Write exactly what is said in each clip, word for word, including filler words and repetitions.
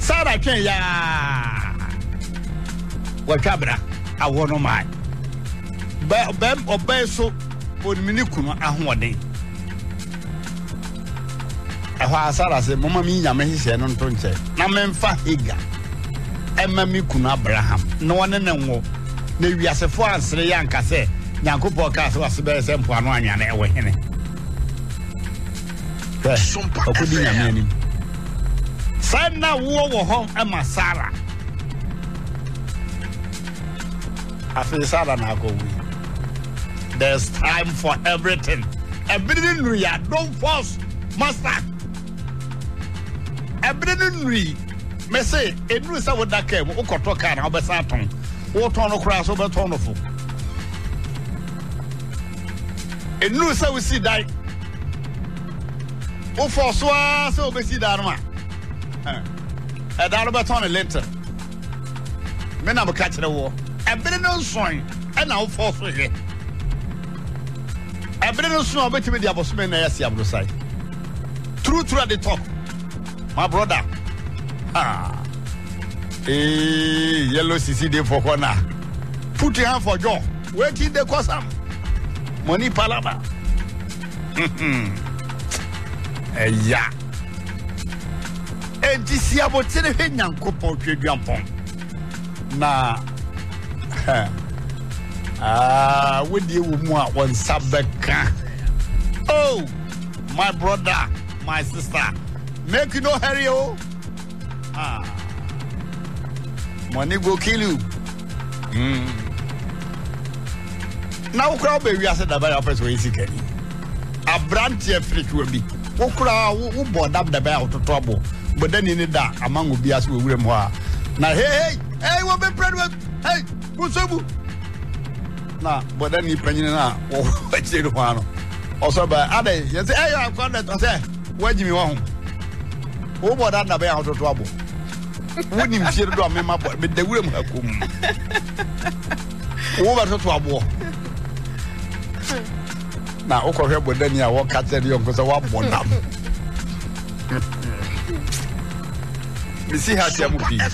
Sarah twen ya watwabra awo no mai ba bem obey so onmini kunu ahoden ehwa Sarah se mama mi nyame hihye no nto nche na memfa Hagar emma mi kunu Abraham no wone ne nwo na wiasefo ansere yanka se nyankopɔ ka se wasebe se mpo ano anya na ewe hene okudi nyame ani sana wo wo ho ema Sarah afi Sarah na go wi there's time for everything everything we are don't force master everything we me say enu say wo da ka mu ukoto ka na obesa ton wo ton no kura so be ton no fo enu say we see die wo force wa say obesi da no ma eh da ro be ton lenter me na mo ka kire wo ebere no nson e na wo force here ebere no nson obetime di abosome na yasi abrosai true true at the talk my brother ah eh yellow C C D for corner put your hand for jaw waiting the cause am money palaba eh ya e disi abotire he nyankopon twaduampon na ah with you mu a won sabeka oh my brother my sister make you no hurry oh ah money go kill you mm now crowd be we ase da ba office we isi kani abrantie freku bi wo kura wo board up da ba ototo abo bodani ni da amango bi ase we wure mu a na hey hey hey wo be bread hey kusobu na bodani panyina na wo achire ho ano also ba ade you say hey you have contact I say wajimi wa ho wo board da ba ototo abo woni mfie do me ma me da wure mu hakom wo ba ototo abo na okohwe bodani a wo katere yo nkoso wa bonam misi hatia mu bi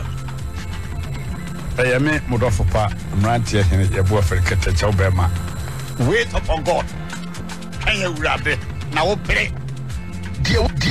I am Mudofopa, Mrantia, and your boyfriend Catch Obama. Wait upon God. Can you grab it? Now, pray. Dear, dear.